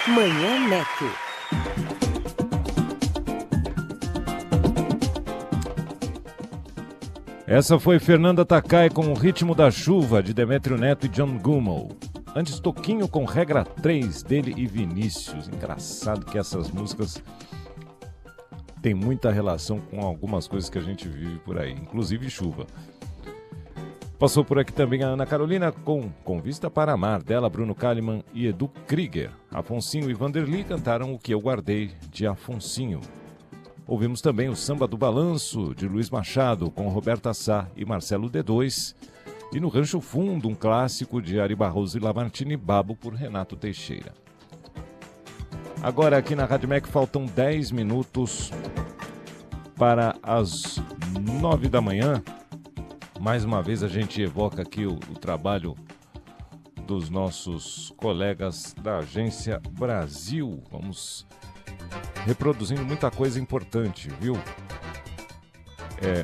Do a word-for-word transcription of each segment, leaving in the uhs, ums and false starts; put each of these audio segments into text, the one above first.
Manhã Neto. Essa foi Fernanda Takai com O Ritmo da Chuva, de Demétrio Neto e John Gummel. Antes, Toquinho com Regra três, dele e Vinícius. Engraçado que essas músicas têm muita relação com algumas coisas que a gente vive por aí, inclusive chuva. Passou por aqui também a Ana Carolina com Com Vista para Amar, dela Bruno Kalimann e Edu Krieger. Afonsinho e Vanderly cantaram O Que Eu Guardei, de Afonsinho. Ouvimos também o Samba do Balanço, de Luiz Machado, com Roberta Sá e Marcelo D dois. E no Rancho Fundo, um clássico de Ari Barroso e Lamartine Babo, por Renato Teixeira. Agora aqui na Rádio Mac faltam dez minutos para as nove da manhã. Mais uma vez a gente evoca aqui o, o trabalho dos nossos colegas da Agência Brasil. Vamos reproduzindo muita coisa importante, viu? É,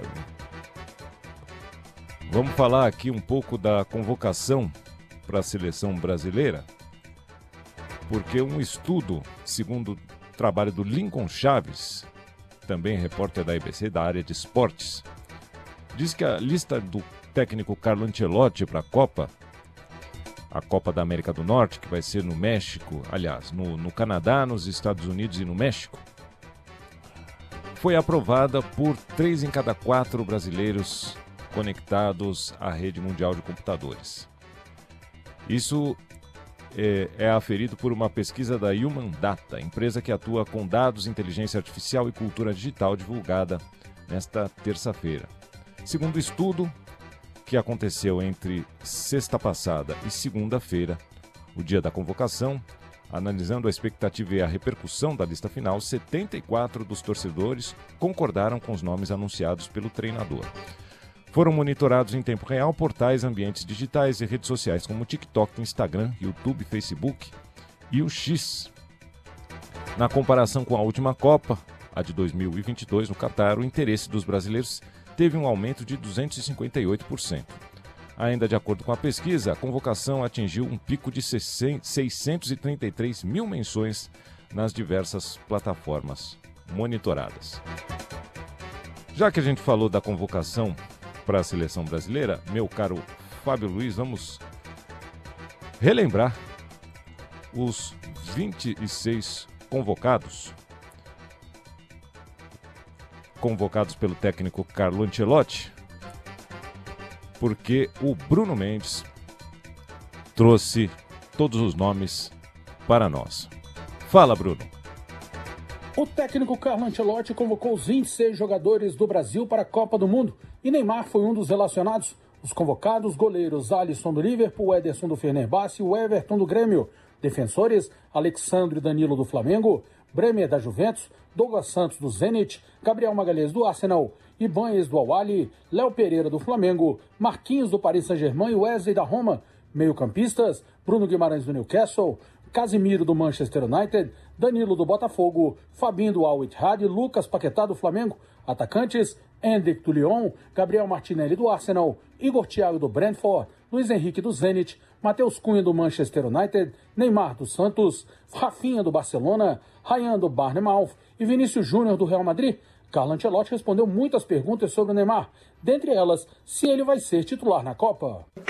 vamos falar aqui um pouco da convocação para a seleção brasileira, porque um estudo, segundo o trabalho do Lincoln Chaves, também repórter da I B C da área de esportes, diz que a lista do técnico Carlo Ancelotti para a Copa, a Copa da América do Norte, que vai ser no México, aliás, no, no Canadá, nos Estados Unidos e no México, foi aprovada por três em cada quatro brasileiros conectados à rede mundial de computadores. Isso é, é aferido por uma pesquisa da Human Data, empresa que atua com dados, inteligência artificial e cultura digital, divulgada nesta terça-feira. Segundo o estudo, que aconteceu entre sexta passada e segunda-feira, o dia da convocação, analisando a expectativa e a repercussão da lista final, setenta e quatro dos torcedores concordaram com os nomes anunciados pelo treinador. Foram monitorados em tempo real portais, ambientes digitais e redes sociais como TikTok, Instagram, YouTube, Facebook e o X. Na comparação com a última Copa, a de dois mil e vinte e dois, no Catar, o interesse dos brasileiros teve um aumento de duzentos e cinquenta e oito por cento. Ainda de acordo com a pesquisa, a convocação atingiu um pico de seiscentos e trinta e três mil menções nas diversas plataformas monitoradas. Já que a gente falou da convocação para a seleção brasileira, meu caro Fábio Luiz, vamos relembrar os vinte e seis convocados convocados pelo técnico Carlo Ancelotti, porque o Bruno Mendes trouxe todos os nomes para nós. Fala, Bruno. O técnico Carlo Ancelotti convocou os vinte e seis jogadores do Brasil para a Copa do Mundo e Neymar foi um dos relacionados. Os convocados, goleiros Alisson do Liverpool, Ederson do Fenerbahçe e o Everton do Grêmio. Defensores, Alexandre e Danilo do Flamengo, Bremer da Juventus, Douglas Santos do Zenit, Gabriel Magalhães do Arsenal, Ibañez do Al-Ahly, Léo Pereira do Flamengo, Marquinhos do Paris Saint-Germain e Wesley da Roma. Meio-campistas, Bruno Guimarães do Newcastle, Casimiro do Manchester United, Danilo do Botafogo, Fabinho do Al-Ittihad e Lucas Paquetá do Flamengo. Atacantes, Endrick do Lyon, Gabriel Martinelli do Arsenal, Igor Thiago do Brentford, Luiz Henrique do Zenit, Matheus Cunha do Manchester United, Neymar do Santos, Rafinha do Barcelona, Ryan do Bournemouth e Vinícius Júnior do Real Madrid. Carlo Ancelotti respondeu muitas perguntas sobre o Neymar, dentre elas, se ele vai ser titular na Copa.